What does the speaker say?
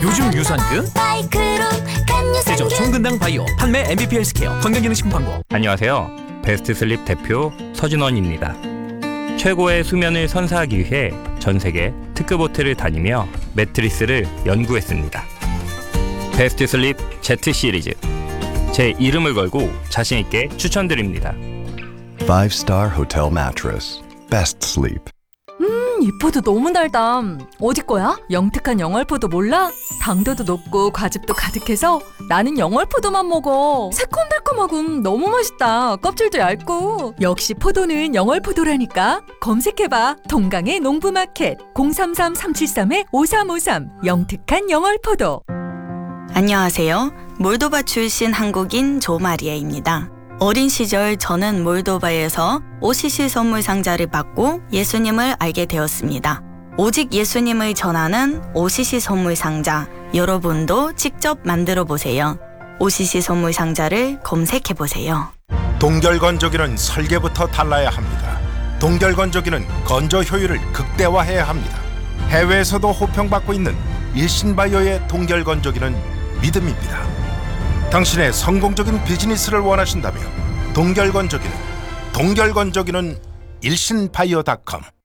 요즘 유산균? 제조 총근당 바이오 판매 MVP 헬스케어 건강기능식품 광고. 안녕하세요. 베스트슬립 대표 서준원입니다. 최고의 수면을 선사하기 위해 전 세계 특급 호텔을 다니며 매트리스를 연구했습니다. 베스트슬립 Z 시리즈, 제 이름을 걸고 자신 있게 추천드립니다. 5-star hotel mattress. Best sleep. 이 포도 너무 달다. 어디 거야? 영특한 영월포도 몰라? 당도도 높고 과즙도 가득해서 나는 영월포도만 먹어. 새콤달콤하고 너무 맛있다. 껍질도 얇고. 역시 포도는 영월포도라니까. 검색해봐. 동강의 농부마켓 033-373-5353 영특한 영월포도. 안녕하세요. 몰도바 출신 한국인 조마리아입니다. 어린 시절 저는 몰도바에서 OCC 선물 상자를 받고 예수님을 알게 되었습니다. 오직 예수님을 전하는 OCC 선물 상자, 여러분도 직접 만들어 보세요. OCC 선물 상자를 검색해 보세요. 동결건조기는 설계부터 달라야 합니다. 동결건조기는 건조 효율을 극대화해야 합니다. 해외에서도 호평받고 있는 일신바이오의 동결건조기는 믿음입니다. 당신의 성공적인 비즈니스를 원하신다면 동결건조기는 일신바이오.com